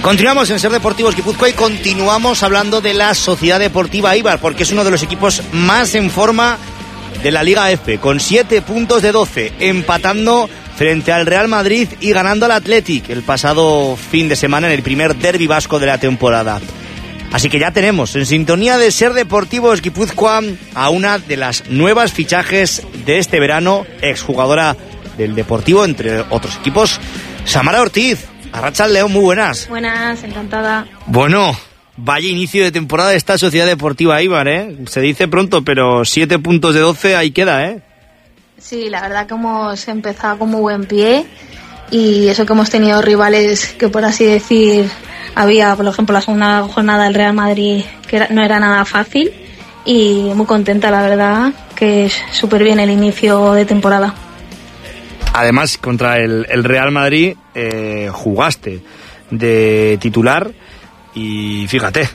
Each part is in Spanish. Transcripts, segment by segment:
Continuamos en Ser Deportivos Guipúzcoa y continuamos hablando de la Sociedad Deportiva Eibar, porque es uno de los equipos más en forma de la Liga F, con 7 puntos de 12, empatando frente al Real Madrid y ganando al Athletic el pasado fin de semana en el primer derbi vasco de la temporada. Así que ya tenemos en sintonía de Ser Deportivos Guipúzcoa a una de las nuevas fichajes de este verano, exjugadora del Deportivo, entre otros equipos, Samara Ortiz. Arratsaldeon, muy buenas. Buenas, encantada. Bueno, vaya inicio de temporada de esta Sociedad Deportiva Eibar, ¿eh? Se dice pronto, pero 7 puntos de 12 ahí queda, ¿eh? Sí, la verdad que hemos empezado con muy buen pie y eso que hemos tenido rivales que, por así decir, había, por ejemplo, la segunda jornada del Real Madrid, que no era nada fácil, y muy contenta, la verdad, que es súper bien el inicio de temporada. Además, contra el Real Madrid jugaste de titular y fíjate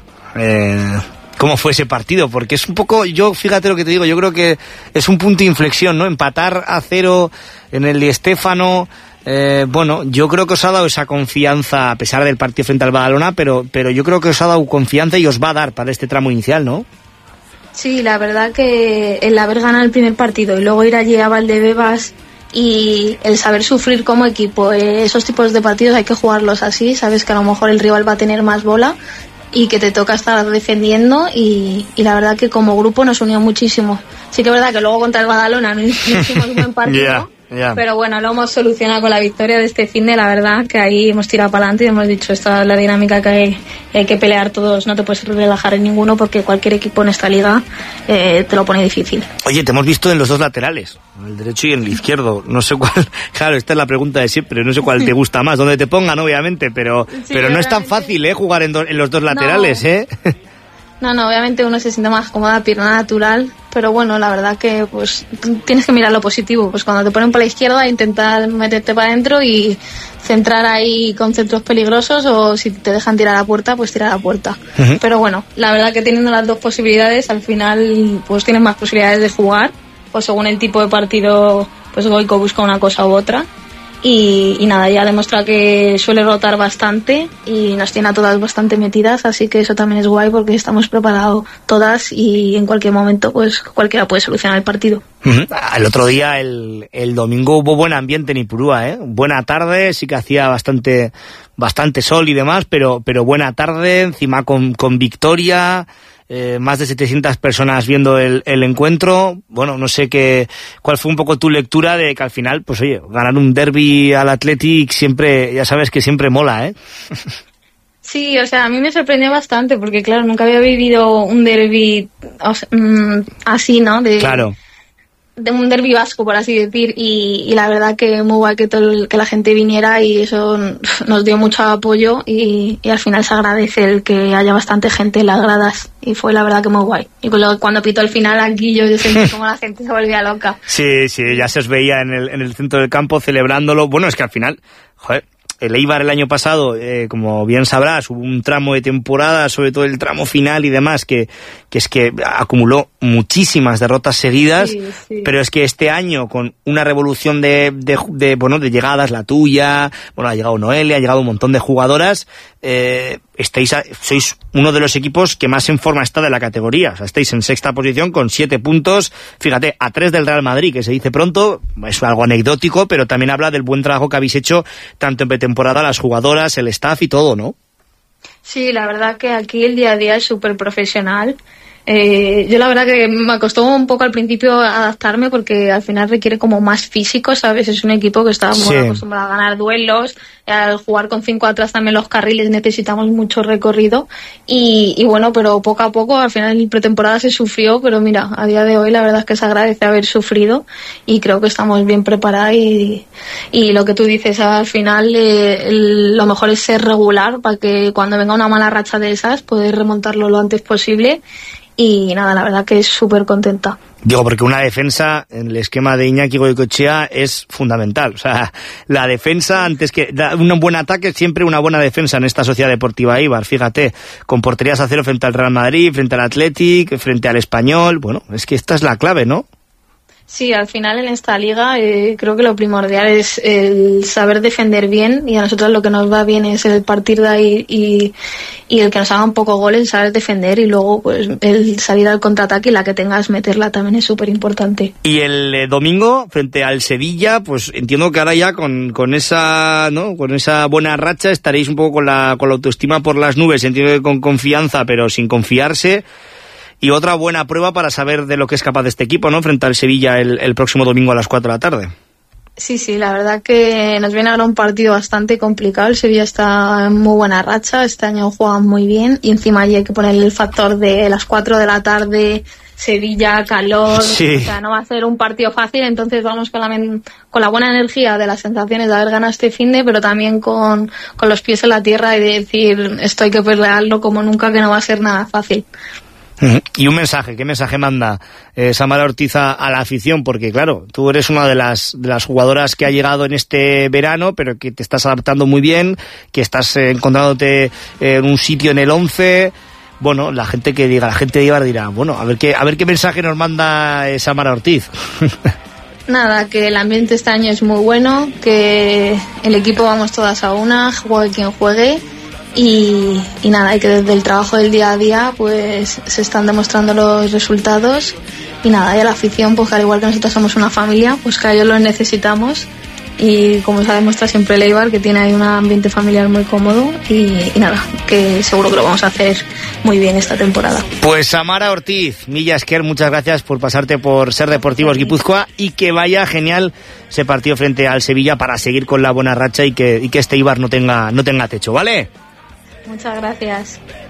cómo fue ese partido, porque es un poco, fíjate lo que te digo, yo creo que es un punto de inflexión, ¿no? Empatar a 0 en el Di Stéfano, bueno, yo creo que os ha dado esa confianza a pesar del partido frente al Badalona, pero yo creo que os ha dado confianza y os va a dar para este tramo inicial, ¿no? Sí, la verdad que el haber ganado el primer partido y luego ir allí a Valdebebas y el saber sufrir como equipo, esos tipos de partidos hay que jugarlos así, sabes que a lo mejor el rival va a tener más bola y que te toca estar defendiendo y la verdad que como grupo nos unió muchísimo. Sí que es verdad que luego contra el Badalona no hicimos un buen partido, pero bueno, lo hemos solucionado con la victoria de este fin de, la verdad que ahí hemos tirado para adelante y hemos dicho, esta es la dinámica que hay que pelear todos, no te puedes relajar en ninguno porque cualquier equipo en esta liga te lo pone difícil. Oye, te hemos visto en los dos laterales, en el derecho y en el izquierdo, no sé cuál, claro, esta es la pregunta de siempre, no sé cuál te gusta más, donde te pongan obviamente, pero no es tan fácil jugar en los dos laterales, No, obviamente uno se siente más cómoda, pierna natural, pero bueno, la verdad que pues tienes que mirar lo positivo, pues cuando te ponen por la izquierda intentar meterte para adentro y centrar ahí con centros peligrosos, o si te dejan tirar a la puerta, pues tirar a la puerta. Uh-huh. Pero bueno, la verdad que teniendo las dos posibilidades, al final pues tienes más posibilidades de jugar, pues según el tipo de partido, pues Goico busca una cosa u otra. Y nada, ya ha demostrado que suele rotar bastante y nos tiene a todas bastante metidas, así que eso también es guay porque estamos preparados todas y en cualquier momento pues cualquiera puede solucionar el partido. Uh-huh. El otro día, el domingo, hubo buen ambiente en Ipurúa, buena tarde, sí que hacía bastante sol y demás, pero buena tarde, encima con victoria. Más de 700 personas viendo el encuentro. Bueno, no sé cuál fue un poco tu lectura de que al final, pues oye, ganar un derbi al Athletic siempre, ya sabes que siempre mola, ¿eh? Sí, o sea, a mí me sorprendió bastante porque, claro, nunca había vivido un derbi así, ¿no? Claro. De un derbi vasco, por así decir, y la verdad que muy guay que la gente viniera y eso nos dio mucho apoyo y al final se agradece el que haya bastante gente en las gradas y fue la verdad que muy guay. Y cuando pitó el final aquí yo sentí como la gente se volvía loca. Sí, ya se os veía en el centro del campo celebrándolo. Bueno, es que al final, joder, el Eibar el año pasado, como bien sabrás, hubo un tramo de temporada, sobre todo el tramo final y demás, que es que acumuló muchísimas derrotas seguidas, sí. Pero es que este año, con una revolución de llegadas, la tuya, ha llegado Noelia, ha llegado un montón de jugadoras, sois uno de los equipos que más en forma está de la categoría, o sea, estáis en sexta posición con 7 puntos, fíjate, a 3 del Real Madrid, que se dice pronto, es algo anecdótico, pero también habla del buen trabajo que habéis hecho tanto en pretemporada, las jugadoras, el staff y todo, ¿no? Sí, la verdad que aquí el día a día es súper profesional. Yo la verdad que me costó un poco al principio adaptarme porque al final requiere como más físico, ¿sabes? Es un equipo que está muy acostumbrado a ganar duelos, al jugar con 5 atrás también los carriles necesitamos mucho recorrido y bueno, pero poco a poco al final en pretemporada se sufrió, pero mira, a día de hoy la verdad es que se agradece haber sufrido y creo que estamos bien preparados y lo que tú dices, al final lo mejor es ser regular para que cuando venga una mala racha de esas poder remontarlo lo antes posible. Y nada, la verdad que es súper contenta. Digo, porque una defensa en el esquema de Iñaki Goicoechea es fundamental. O sea, la defensa, antes que un buen ataque, siempre una buena defensa en esta Sociedad Deportiva Eibar. Fíjate, con porterías a 0 frente al Real Madrid, frente al Athletic, frente al Español. Bueno, es que esta es la clave, ¿no? Sí, al final en esta liga creo que lo primordial es el saber defender bien, y a nosotros lo que nos va bien es el partir de ahí y el que nos hagan poco goles, saber defender, y luego pues el salir al contraataque y la que tengas meterla también es súper importante. Y el domingo frente al Sevilla, pues entiendo que ahora ya con esa, ¿no?, con esa buena racha estaréis un poco con la autoestima por las nubes, entiendo que con confianza pero sin confiarse. Y otra buena prueba para saber de lo que es capaz de este equipo, ¿no?, frente al Sevilla el próximo domingo a las 4 de la tarde. Sí, la verdad que nos viene ahora un partido bastante complicado. El Sevilla está en muy buena racha, este año juegan muy bien, y encima hay que ponerle el factor de las 4 de la tarde, Sevilla, calor, sí. O sea, no va a ser un partido fácil, entonces vamos con la buena energía de las sensaciones de haber ganado este finde, pero también con los pies en la tierra y de decir, esto hay que pelearlo como nunca, que no va a ser nada fácil. Y un mensaje, ¿qué mensaje manda Samara Ortiz a la afición? Porque claro, tú eres una de las jugadoras que ha llegado en este verano, pero que te estás adaptando muy bien, que estás encontrándote en un sitio en el 11. Bueno, la gente de Eibar dirá, bueno, a ver qué mensaje nos manda Samara Ortiz. Nada, que el ambiente este año es muy bueno, que el equipo vamos todas a una, juegue quien juegue. Y nada, y que desde el trabajo del día a día pues se están demostrando los resultados, y nada, y a la afición, pues que al igual que nosotros somos una familia, pues que a ellos los necesitamos, y como se demuestra siempre el Eibar, que tiene ahí un ambiente familiar muy cómodo, y nada, que seguro que lo vamos a hacer muy bien esta temporada. Pues Samara Ortiz, milla esker, muchas gracias por pasarte por Ser Deportivos Guipúzcoa, y que vaya genial ese partido frente al Sevilla para seguir con la buena racha y que este Eibar no tenga techo, ¿vale? Muchas gracias.